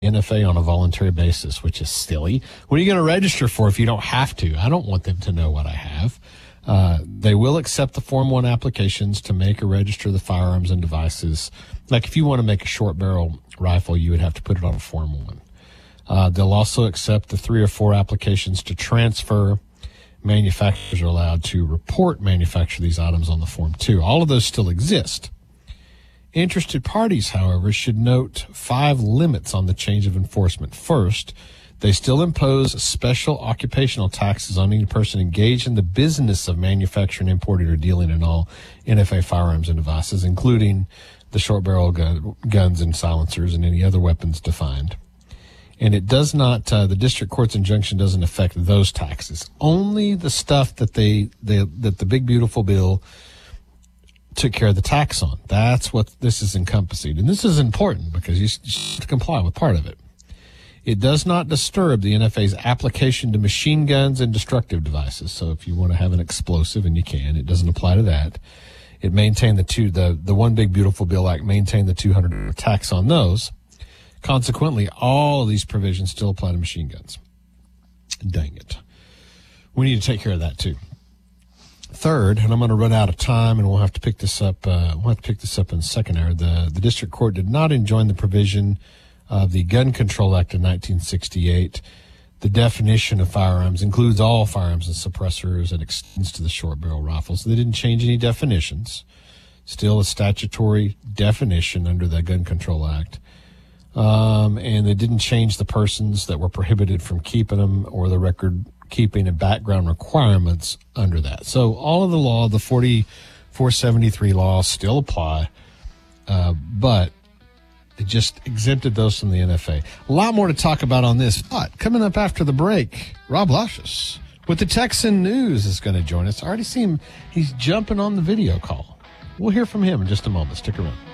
NFA on a voluntary basis, which is silly. What are you going to register for if you don't have to? I don't want them to know what I have. They will accept the Form 1 applications to make or register the firearms and devices. Like if you want to make a short barrel rifle, you would have to put it on a Form 1. They'll also accept the 3 or 4 applications to transfer. Manufacturers are allowed to report manufacture these items on the Form 2. All of those still exist. Interested parties, however, should note 5 limits on the change of enforcement. First, they still impose special occupational taxes on any person engaged in the business of manufacturing, importing, or dealing in all NFA firearms and devices, including the short barrel guns and silencers and any other weapons defined. And it does not, the district court's injunction doesn't affect those taxes. Only the stuff that that the big beautiful bill took care of the tax on. That's what this is encompassing. And this is important because you have to comply with part of it. It does not disturb the NFA's application to machine guns and destructive devices. So if you want to have an explosive, and you can, it doesn't apply to that. It maintained the One Big Beautiful Bill Act maintained the $200 tax on those. Consequently, all of these provisions still apply to machine guns. Dang it. We need to take care of that too. Third, and I'm going to run out of time, and we'll have to pick this up. In the second hour. The district court did not enjoin the provision of the Gun Control Act of 1968. The definition of firearms includes all firearms and suppressors and extends to the short barrel rifles. They didn't change any definitions. Still a statutory definition under the Gun Control Act. And they didn't change the persons that were prohibited from keeping them or the record keeping and background requirements under that. So all of the law, the 4473 laws still apply, but it just exempted those from the NFA. A lot more to talk about on this, but coming up after the break, Rob Lashes with the Texan News is going to join us. I already see him. He's jumping on the video call. We'll hear from him in just a moment. Stick around.